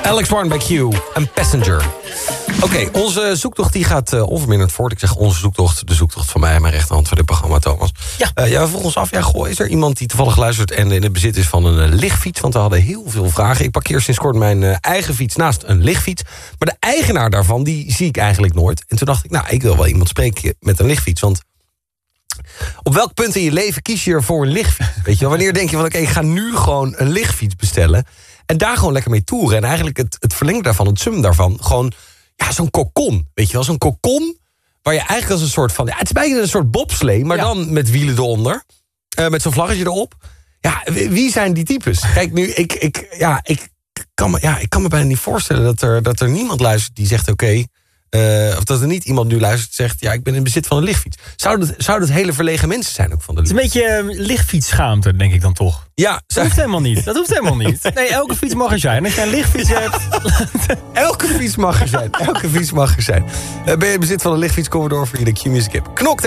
Alex Warren bij Q, een Passenger. Oké, onze zoektocht die gaat onverminderd voort. Ik zeg onze zoektocht, de zoektocht van mij en mijn rechterhand voor dit programma, Thomas. Ja. We vroegen ons af, is er iemand die toevallig luistert en in het bezit is van een lichtfiets? Want we hadden heel veel vragen. Ik parkeer sinds kort mijn eigen fiets naast een lichtfiets. Maar de eigenaar daarvan, die zie ik eigenlijk nooit. En toen dacht ik, ik wil wel iemand spreken met een lichtfiets. Want op welk punt in je leven kies je er voor een lichtfiets? Weet je wel, wanneer denk je van, ik ga nu gewoon een lichtfiets bestellen en daar gewoon lekker mee toeren. En eigenlijk het verlengde daarvan, het sum daarvan, gewoon zo'n kokon. Weet je wel, zo'n kokon waar je eigenlijk als een soort van, het is bijna een soort bobslee, maar dan met wielen eronder. Met zo'n vlaggetje erop. Ja, wie zijn die types? Kijk, nu, ik kan me bijna niet voorstellen dat er niemand luistert die zegt of dat er niet iemand nu luistert en zegt, ik ben in bezit van een lichtfiets. Zou dat hele verlegen mensen zijn ook van de lichtfiets? Het is een beetje lichtfietsschaamte, denk ik dan toch. Ja, dat hoeft helemaal niet. Dat hoeft helemaal niet. Nee, elke fiets mag er zijn. Als jij een lichtfiets hebt. Elke fiets mag er zijn. Ben je in bezit van een lichtfiets, kom maar door voor je de Q-Music app. Knok